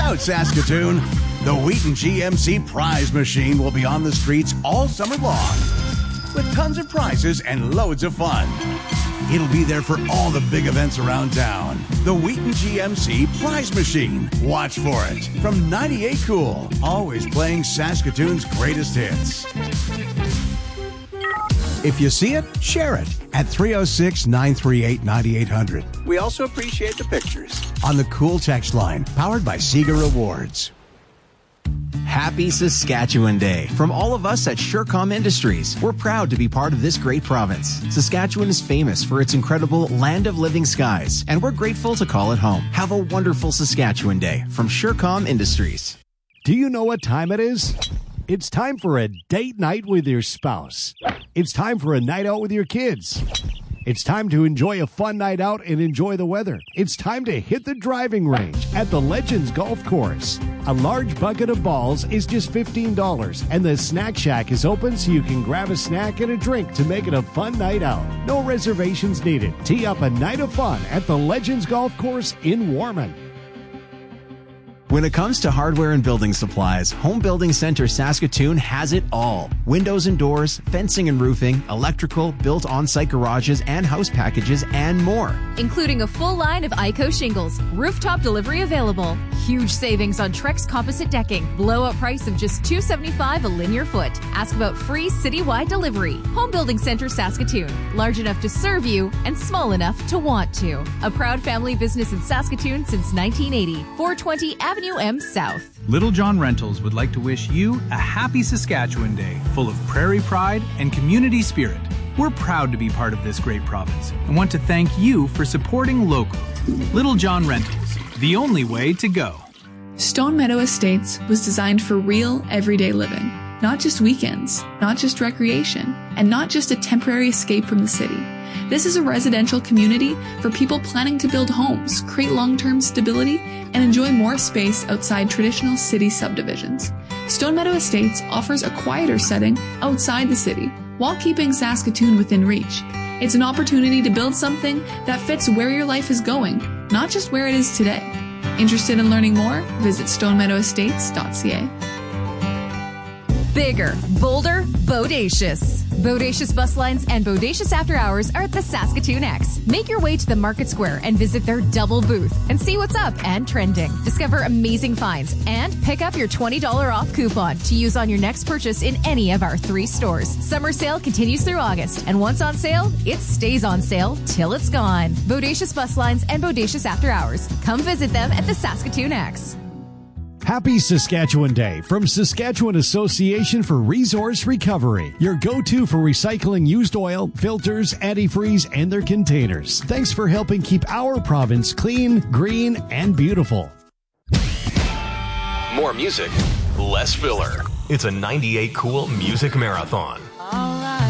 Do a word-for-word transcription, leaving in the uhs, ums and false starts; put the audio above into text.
out, Saskatoon. The Wheaton G M C Prize Machine will be on the streets all summer long with tons of prizes and loads of fun. It'll be there for all the big events around town. The Wheaton G M C Prize Machine. Watch for it. From ninety-eight Cool, always playing Saskatoon's greatest hits. If you see it, share it at three oh six, nine three eight, nine eight hundred. We also appreciate the pictures on the Cool text line, powered by Sega Rewards. Happy Saskatchewan Day. From all of us at Surecom Industries, we're proud to be part of this great province. Saskatchewan is famous for its incredible land of living skies, and we're grateful to call it home. Have a wonderful Saskatchewan Day from Surecom Industries. Do you know what time it is? It's time for a date night with your spouse. It's time for a night out with your kids. It's time to enjoy a fun night out and enjoy the weather. It's time to hit the driving range at the Legends Golf Course. A large bucket of balls is just fifteen dollars, and the Snack Shack is open so you can grab a snack and a drink to make it a fun night out. No reservations needed. Tee up a night of fun at the Legends Golf Course in Warman. When it comes to hardware and building supplies, Home Building Center Saskatoon has it all. Windows and doors, fencing and roofing, electrical, built on-site garages and house packages, and more. Including a full line of I C O shingles, rooftop delivery available, huge savings on Trex composite decking, blowout price of just two dollars and seventy-five cents a linear foot. Ask about free citywide delivery. Home Building Center Saskatoon, large enough to serve you and small enough to want to. A proud family business in Saskatoon since nineteen eighty. four twenty Avenue M South. Little John Rentals would like to wish you a happy Saskatchewan Day full of prairie pride and community spirit. We're proud to be part of this great province and want to thank you for supporting local. Little John Rentals, the only way to go. Stone Meadow Estates was designed for real, everyday living. Not just weekends, not just recreation, and not just a temporary escape from the city. This is a residential community for people planning to build homes, create long-term stability, and enjoy more space outside traditional city subdivisions. Stone Meadow Estates offers a quieter setting outside the city while keeping Saskatoon within reach. It's an opportunity to build something that fits where your life is going, not just where it is today. Interested in learning more? Visit stone meadow estates dot c a. Bigger, bolder, bodacious. Bodacious Bus Lines and Bodacious After Hours are at the Saskatoon X. Make your way to the Market Square and visit their double booth and see what's up and trending. Discover amazing finds and pick up your twenty dollars off coupon to use on your next purchase in any of our three stores. Summer sale continues through August, and once on sale, it stays on sale till it's gone. Bodacious Bus Lines and Bodacious After Hours. Come visit them at the Saskatoon X. Happy Saskatchewan Day from Saskatchewan Association for Resource Recovery, your go-to for recycling used oil, filters, antifreeze, and their containers. Thanks for helping keep our province clean, green, and beautiful. More music, less filler. It's a ninety-eight Cool Music Marathon.